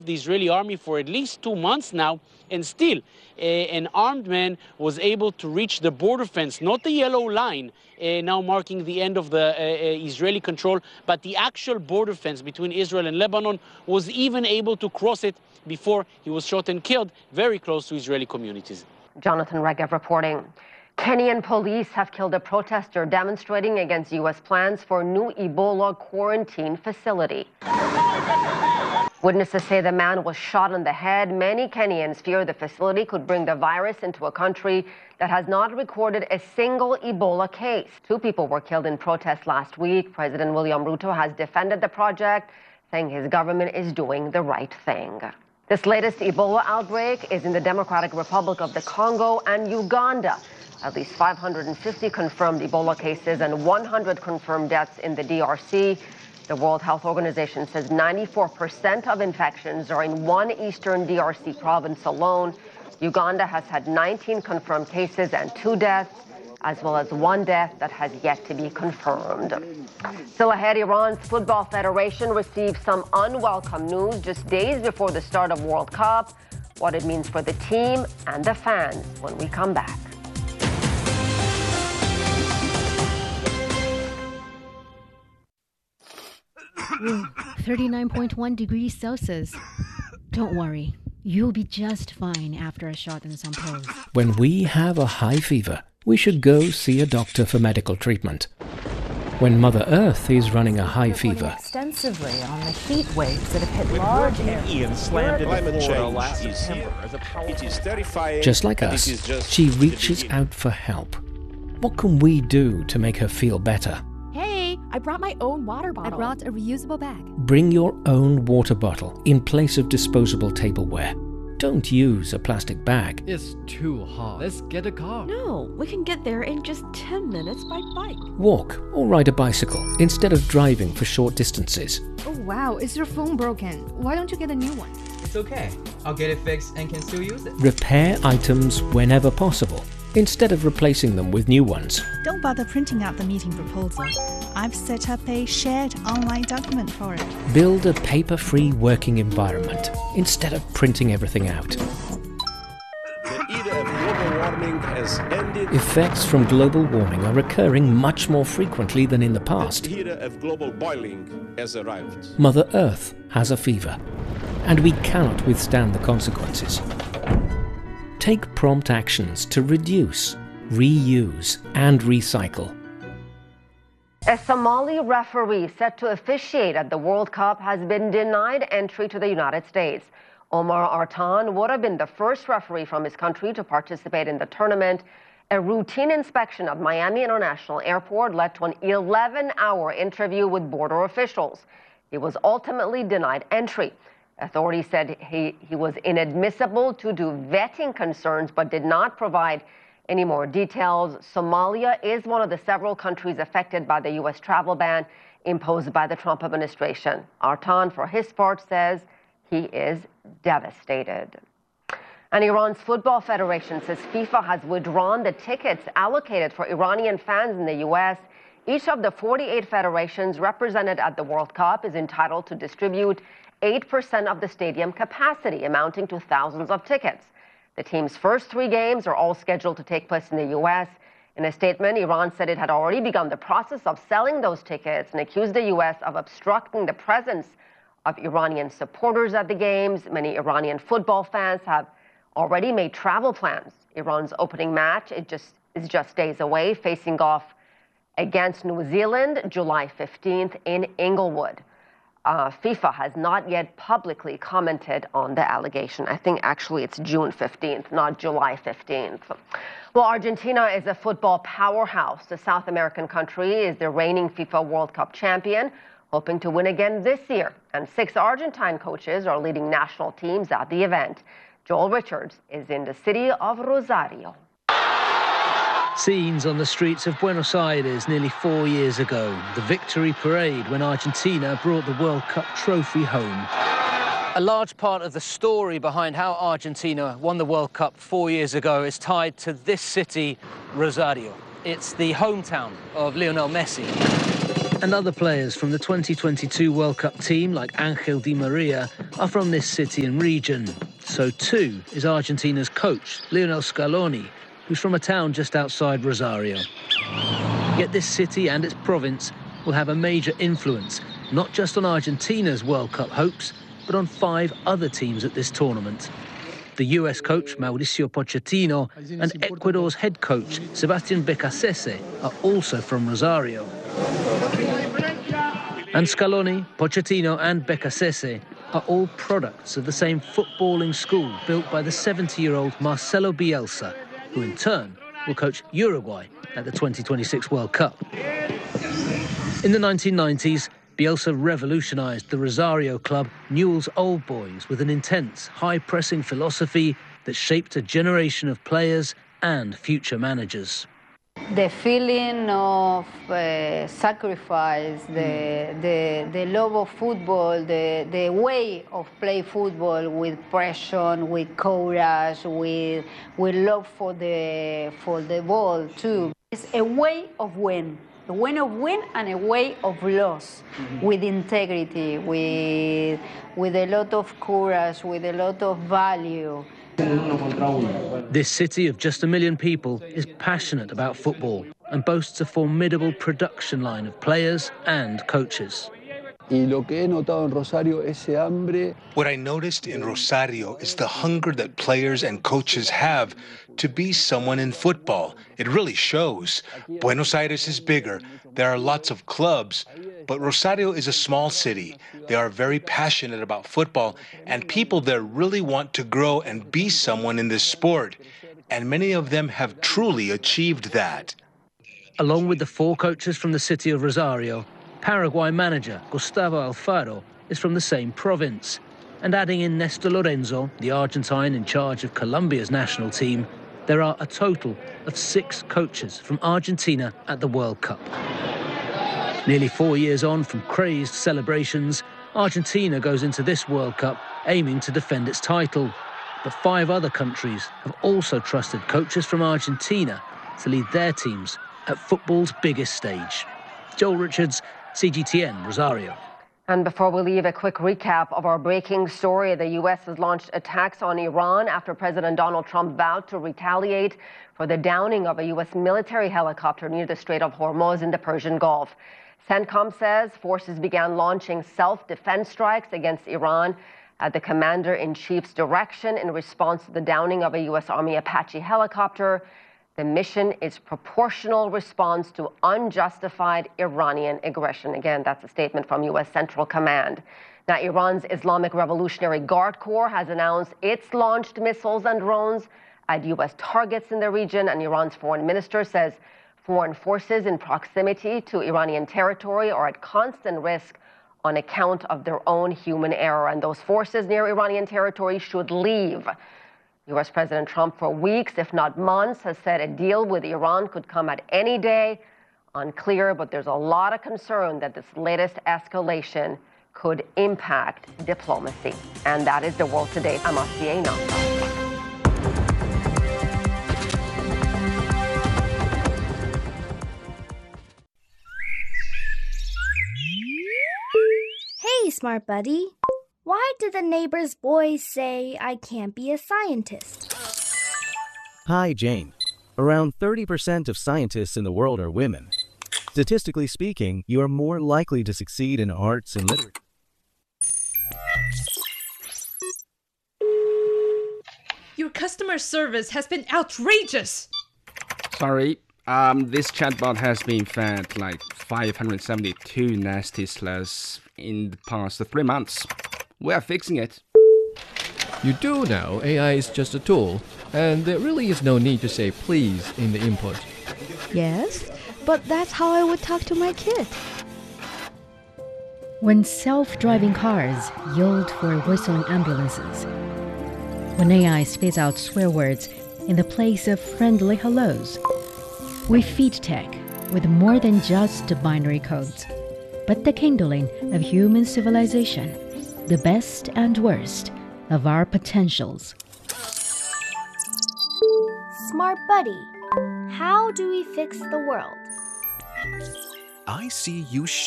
the Israeli army for at least 2 months now, and still an armed man was able to reach the border fence, not the yellow line now marking the end of the Israeli control, but the actual border fence between Israel and Lebanon, was even able to cross it before he was shot and killed very close to Israeli communities. Jonathan Regev reporting. Kenyan police have killed a protester demonstrating against U.S. plans for a new Ebola quarantine facility. Witnesses say the man was shot on the head. Many Kenyans fear the facility could bring the virus into a country that has not recorded a single Ebola case. 2 people were killed in protest last week. President William Ruto has defended the project, saying his government is doing the right thing. This latest Ebola outbreak is in the Democratic Republic of the Congo and Uganda. At least 550 confirmed Ebola cases and 100 confirmed deaths in the DRC. The World Health Organization says 94% of infections are in one eastern DRC province alone. Uganda has had 19 confirmed cases and 2 deaths, as well as 1 death that has yet to be confirmed. Still ahead, Iran's Football Federation received some unwelcome news just days before the start of World Cup. What it means for the team and the fans when we come back. Ooh, 39.1 degrees Celsius. Don't worry, you'll be just fine after a shot in some pose. When we have a high fever, we should go see a doctor for medical treatment. When Mother Earth is running a high fever, extensively on the heat waves that have hit large areas. Climate change is here. It is terrifying. just like us, she reaches out for help. What can we do to make her feel better? Hey, I brought my own water bottle. I brought a reusable bag. Bring your own water bottle in place of disposable tableware. Don't use a plastic bag. It's too hot. Let's get a car. No, we can get there in just 10 minutes by bike. Walk or ride a bicycle instead of driving for short distances. Oh wow, is your phone broken? Why don't you get a new one? It's okay. I'll get it fixed and can still use it. Repair items whenever possible instead of replacing them with new ones. Don't bother printing out the meeting proposal. I've set up a shared online document for it. Build a paper-free working environment instead of printing everything out. The era of global warming has ended. Effects from global warming are occurring much more frequently than in the past. The era of global boiling has arrived. Mother Earth has a fever, and we cannot withstand the consequences. Take prompt actions to reduce, reuse, and recycle. A Somali referee set to officiate at the World Cup has been denied entry to the United States. Omar Artan would have been the first referee from his country to participate in the tournament. A routine inspection of Miami International Airport led to an 11-hour interview with border officials. He was ultimately denied entry. Authorities said he was inadmissible due to vetting concerns, but did not provide any more details. Somalia is one of the several countries affected by the U.S. travel ban imposed by the Trump administration. Artan, for his part, says he is devastated. And Iran's Football Federation says FIFA has withdrawn the tickets allocated for Iranian fans in the U.S. Each of the 48 federations represented at the World Cup is entitled to distribute 8% of the stadium capacity, amounting to thousands of tickets. The team's first 3 games are all scheduled to take place in the U.S. In a statement, Iran said it had already begun the process of selling those tickets and accused the U.S. of obstructing the presence of Iranian supporters at the games. Many Iranian football fans have already made travel plans. Iran's opening match is just days away, facing off against New Zealand July 15th in Inglewood. FIFA has not yet publicly commented on the allegation. I think actually it's June 15th, not July 15th. Well, Argentina is a football powerhouse. The South American country is the reigning FIFA World Cup champion, hoping to win again this year. And 6 Argentine coaches are leading national teams at the event. Joel Richards is in the city of Rosario. Scenes on the streets of Buenos Aires nearly 4 years ago. The victory parade when Argentina brought the World Cup trophy home. A large part of the story behind how Argentina won the World Cup 4 years ago is tied to this city, Rosario. It's the hometown of Lionel Messi. And other players from the 2022 World Cup team, like Angel Di Maria, are from this city and region. So too is Argentina's coach, Lionel Scaloni, who's from a town just outside Rosario. Yet this city and its province will have a major influence, not just on Argentina's World Cup hopes, but on 5 other teams at this tournament. The US coach, Mauricio Pochettino, and Ecuador's head coach, Sebastián Becasese, are also from Rosario. And Scaloni, Pochettino and Becasese are all products of the same footballing school built by the 70-year-old Marcelo Bielsa, who in turn will coach Uruguay at the 2026 World Cup. In the 1990s, Bielsa revolutionised the Rosario club Newell's Old Boys with an intense, high-pressing philosophy that shaped a generation of players and future managers. The feeling of sacrifice, the love of football, the way of play football with passion, with courage, with love for the ball too. It's a way of win. A way of win and a way of loss, with integrity, with a lot of courage, with a lot of value. This city of just 1 million people is passionate about football and boasts a formidable production line of players and coaches. What I noticed in Rosario is the hunger that players and coaches have to be someone in football. It really shows. Buenos Aires is bigger. There are lots of clubs, but Rosario is a small city. They are very passionate about football, and people there really want to grow and be someone in this sport. And many of them have truly achieved that. Along with the 4 coaches from the city of Rosario, Paraguay manager Gustavo Alfaro is from the same province. And adding in Nestor Lorenzo, the Argentine in charge of Colombia's national team, there are a total of 6 coaches from Argentina at the World Cup. Nearly 4 years on from crazed celebrations, Argentina goes into this World Cup aiming to defend its title. But 5 other countries have also trusted coaches from Argentina to lead their teams at football's biggest stage. Joel Richards, CGTN, Rosario. And before we leave, a quick recap of our breaking story. The U.S. has launched attacks on Iran after President Donald Trump vowed to retaliate for the downing of a U.S. military helicopter near the Strait of Hormuz in the Persian Gulf. CENTCOM says forces began launching self-defense strikes against Iran at the commander-in-chief's direction in response to the downing of a U.S. Army Apache helicopter. The mission is proportional response to unjustified Iranian aggression. Again, that's a statement from U.S. Central Command. Now, Iran's Islamic Revolutionary Guard Corps has announced it's launched missiles and drones at U.S. targets in the region, and Iran's foreign minister says foreign forces in proximity to Iranian territory are at constant risk on account of their own human error, and those forces near Iranian territory should leave. U.S. President Trump, for weeks, if not months, has said a deal with Iran could come at any day. Unclear, but there's a lot of concern that this latest escalation could impact diplomacy. And that is The World Today. I'm Asiye Nasa. Hey, smart buddy. Why do the neighbor's boys say I can't be a scientist? Hi, Jane. Around 30% of scientists in the world are women. Statistically speaking, you are more likely to succeed in arts and literature. Your customer service has been outrageous! Sorry, this chatbot has been fed like 572 nasty slurs in the past 3 months. We are fixing it. You do know AI is just a tool, and there really is no need to say please in the input. Yes, but that's how I would talk to my kid. When self-driving cars yield for whistling ambulances. When AI spits out swear words in the place of friendly hellos. We feed tech with more than just binary codes, but the kindling of human civilization. The best and worst of our potentials. Smart buddy, how do we fix the world? I see you